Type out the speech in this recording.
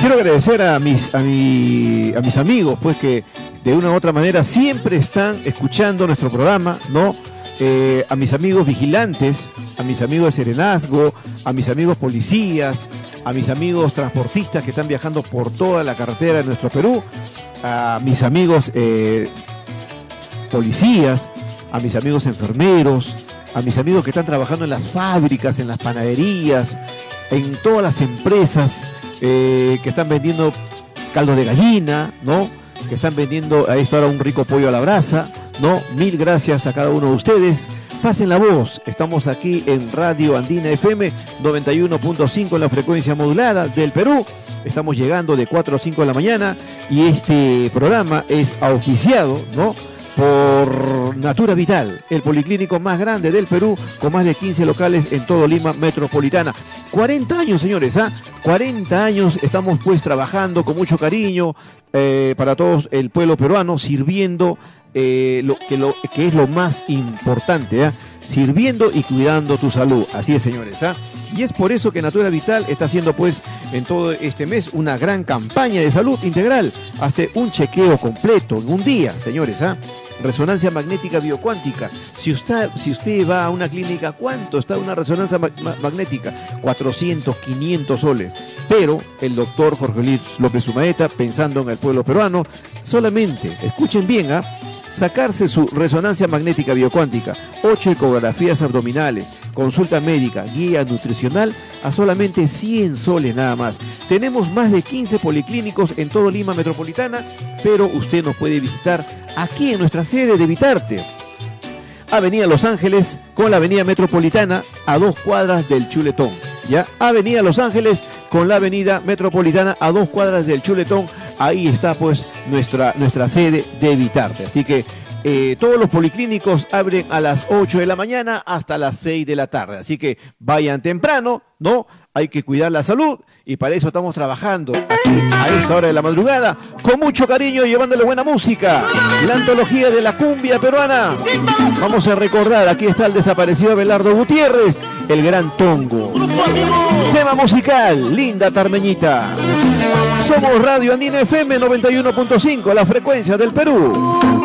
quiero agradecer a mis amigos, pues que de una u otra manera siempre están escuchando nuestro programa, ¿no? A mis amigos vigilantes, a mis amigos de Serenazgo, a mis amigos policías, a mis amigos transportistas que están viajando por toda la carretera de nuestro Perú, a mis amigos policías, a mis amigos enfermeros, a mis amigos que están trabajando en las fábricas, en las panaderías, en todas las empresas que están vendiendo caldo de gallina, ¿no? Que están vendiendo a esto ahora un rico pollo a la brasa, ¿no? Mil gracias a cada uno de ustedes. Pasen la voz. Estamos aquí en Radio Andina FM 91.5 en la frecuencia modulada del Perú. Estamos llegando de 4 a 5 de la mañana y este programa es auspiciado, ¿no?, por Natura Vital, el policlínico más grande del Perú, con más de 15 locales en todo Lima metropolitana. 40 años, señores, 40 años estamos pues trabajando con mucho cariño para todos el pueblo peruano, sirviendo lo que es lo más importante, sirviendo y cuidando tu salud. Así es, señores, y es por eso que Natura Vital está haciendo pues en todo este mes una gran campaña de salud integral, hasta un chequeo completo en un día, señores, resonancia magnética biocuántica. Si usted va a una clínica, ¿cuánto está una resonancia magnética? 400, 500 soles. Pero el doctor Jorge Luis López Umaeta, pensando en el pueblo peruano, solamente, escuchen bien, sacarse su resonancia magnética biocuántica, 8 ecografías abdominales, consulta médica, guía nutricional a solamente 100 soles nada más. Tenemos más de 15 policlínicos en todo Lima metropolitana, pero usted nos puede visitar aquí en nuestra sede de Vitarte, Avenida Los Ángeles con la Avenida Metropolitana a 2 cuadras del Chuletón. ¿Ya? Avenida Los Ángeles con la Avenida Metropolitana a 2 cuadras del Chuletón. Ahí está pues nuestra sede de Vitarte. Así que todos los policlínicos abren a las 8 de la mañana hasta las 6 de la tarde. Así que vayan temprano, ¿no? Hay que cuidar la salud y para eso estamos trabajando aquí a esta hora de la madrugada con mucho cariño, llevándole buena música, la antología de la cumbia peruana. Vamos a recordar, aquí está el desaparecido Abelardo Gutiérrez, el gran Tongo. Tema musical, Linda Tarmeñita. Somos Radio Andina FM 91.5, la frecuencia del Perú.